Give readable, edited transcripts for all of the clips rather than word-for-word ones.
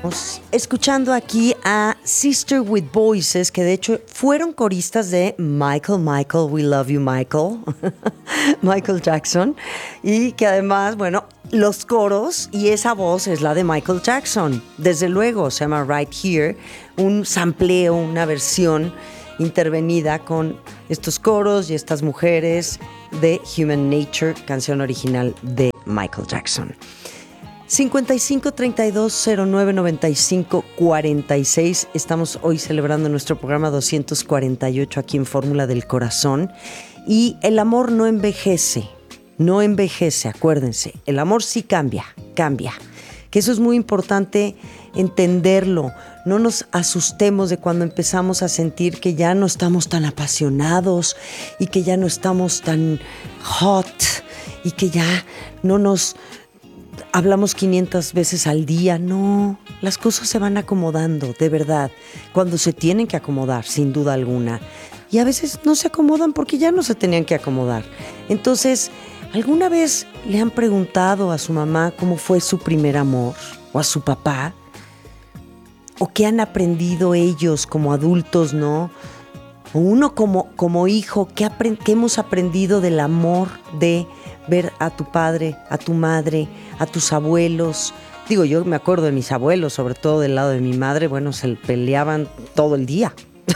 Escuchando aquí a Sister with Voices, que de hecho fueron coristas de Michael, We Love You, Michael, Michael Jackson, y que además, bueno, los coros y esa voz es la de Michael Jackson, desde luego, se llama Right Here, un sampleo, una versión intervenida con estos coros y estas mujeres de Human Nature, canción original de Michael Jackson. 55 32 09 95 46. Estamos hoy celebrando nuestro programa 248 aquí en Fórmula del Corazón. Y el amor no envejece, acuérdense. El amor sí cambia. Que eso es muy importante entenderlo. No nos asustemos de cuando empezamos a sentir que ya no estamos tan apasionados y que ya no estamos tan hot y que ya no nos hablamos 500 veces al día. No, las cosas se van acomodando, de verdad, cuando se tienen que acomodar, sin duda alguna. Y a veces no se acomodan porque ya no se tenían que acomodar. Entonces, ¿alguna vez le han preguntado a su mamá cómo fue su primer amor? ¿O a su papá? ¿O qué han aprendido ellos como adultos, no? O uno como hijo, ¿qué hemos aprendido del amor de ver a tu padre, a tu madre, a tus abuelos? Digo, yo me acuerdo de mis abuelos, sobre todo del lado de mi madre, bueno, se peleaban todo el día.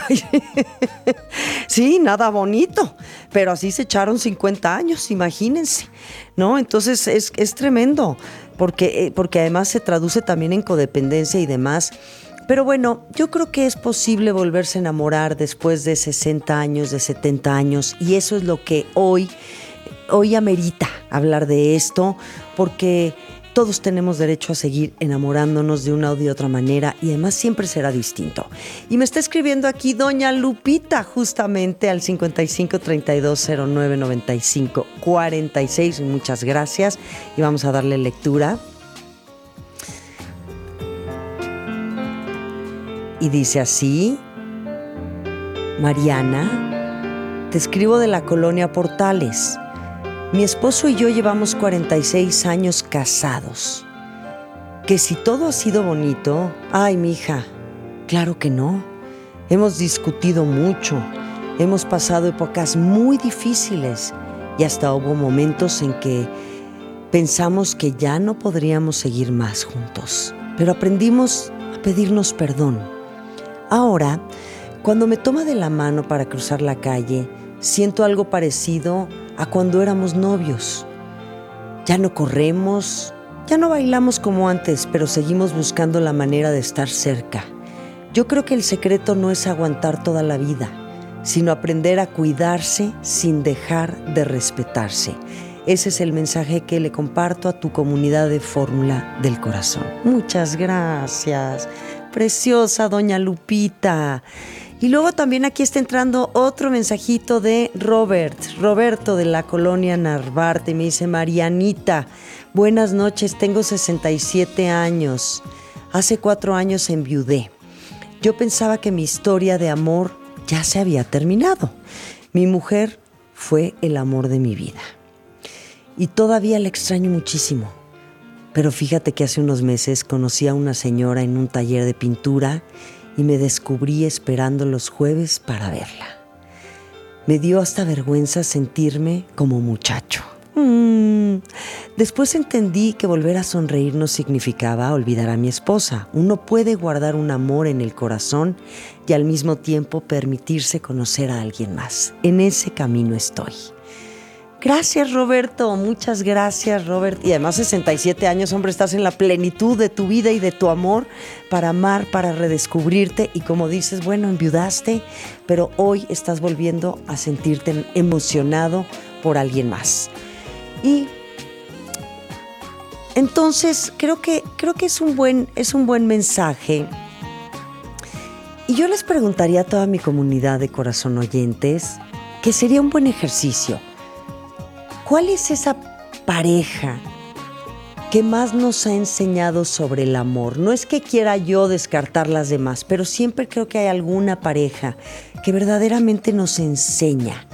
Sí, nada bonito, pero así se echaron 50 años, imagínense, ¿no? Entonces es tremendo, porque además se traduce también en codependencia y demás. Pero bueno, yo creo que es posible volverse a enamorar después de 60 años, de 70 años, y eso es lo que hoy amerita hablar de esto, porque todos tenemos derecho a seguir enamorándonos de una o de otra manera, y además siempre será distinto. Y me está escribiendo aquí doña Lupita, justamente al 55 32 09 95 46. Muchas gracias, y vamos a darle lectura. Y dice así: Mariana, te escribo de la colonia Portales. Mi esposo y yo llevamos 46 años casados. Que si todo ha sido bonito, ay, mija, claro que no. Hemos discutido mucho, hemos pasado épocas muy difíciles y hasta hubo momentos en que pensamos que ya no podríamos seguir más juntos. Pero aprendimos a pedirnos perdón. Ahora, cuando me toma de la mano para cruzar la calle, siento algo parecido a cuando éramos novios. Ya no corremos, ya no bailamos como antes, pero seguimos buscando la manera de estar cerca. Yo creo que el secreto no es aguantar toda la vida, sino aprender a cuidarse sin dejar de respetarse. Ese es el mensaje que le comparto a tu comunidad de Fórmula del Corazón. Muchas gracias. Preciosa doña Lupita. Y luego también aquí está entrando otro mensajito de Roberto de la colonia Narvarte. Me dice: Marianita, buenas noches, tengo 67 años. Hace 4 años enviudé. Yo pensaba que mi historia de amor ya se había terminado. Mi mujer fue el amor de mi vida. Y todavía la extraño muchísimo. Pero fíjate que hace unos meses conocí a una señora en un taller de pintura y me descubrí esperando los jueves para verla. Me dio hasta vergüenza sentirme como muchacho. Después entendí que volver a sonreír no significaba olvidar a mi esposa. Uno puede guardar un amor en el corazón y al mismo tiempo permitirse conocer a alguien más. En ese camino estoy. Gracias, Roberto, muchas gracias, Robert. Y además 67 años, hombre, estás en la plenitud de tu vida y de tu amor para amar, para redescubrirte. Y como dices, bueno, enviudaste, pero hoy estás volviendo a sentirte emocionado por alguien más. Y entonces creo que es un buen mensaje. Y yo les preguntaría a toda mi comunidad de corazón oyentes que sería un buen ejercicio. ¿Cuál es esa pareja que más nos ha enseñado sobre el amor? No es que quiera yo descartar las demás, pero siempre creo que hay alguna pareja que verdaderamente nos enseña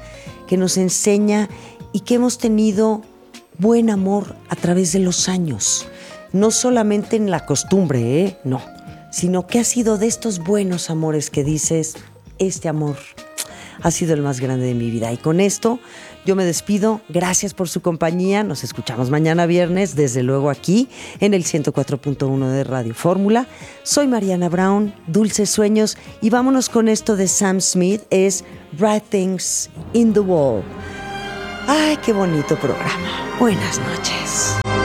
y que hemos tenido buen amor a través de los años. No solamente en la costumbre, no, sino qué ha sido de estos buenos amores que dices, este amor ha sido el más grande de mi vida. Y con esto yo me despido. Gracias por su compañía. Nos escuchamos mañana viernes, desde luego aquí en el 104.1 de Radio Fórmula. Soy Mariana Brown, dulces sueños, y vámonos con esto de Sam Smith, es Writings in the Wall. Ay, qué bonito programa. Buenas noches.